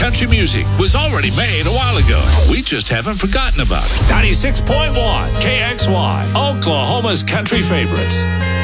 country music was already made a while ago. We just haven't forgotten about it. 96.1 KXY, Oklahoma's country favorites.